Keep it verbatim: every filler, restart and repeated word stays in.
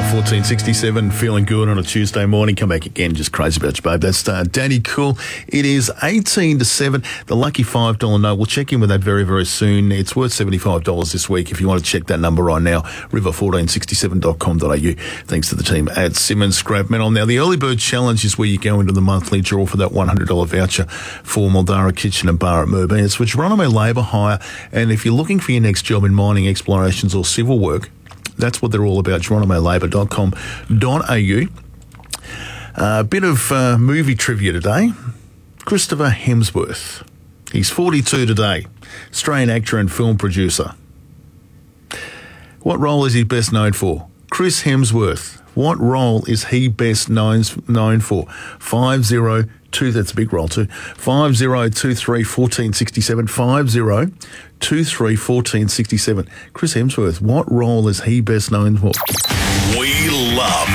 fourteen sixty-seven, feeling good on a Tuesday morning. Come back again, just crazy about you, babe. That's uh, Danny Cool. It is eighteen to seven. The lucky five dollar note. We'll check in with that very, very soon. It's worth seventy-five dollars this week if you want to check that number right now. river fourteen sixty-seven dot com dot a u. Thanks to the team at Simmons Scrap Metal. Now, the Early Bird Challenge is where you go into the monthly draw for that one hundred dollars voucher for Mildara Kitchen and Bar at Merbean. It's for Geronimo Labour Hire. And if you're looking for your next job in mining, explorations or civil work, that's what they're all about, geronimo labour dot com dot a u. A uh, bit of uh, movie trivia today. Christopher Hemsworth. He's forty-two today. Australian actor and film producer. What role is he best known for? Chris Hemsworth. What role is he best known, known for? five zero two, that's a big roll too. five zero two three one four six seven. five zero two three one four six seven. Chris Hemsworth, what role is he best known for? We love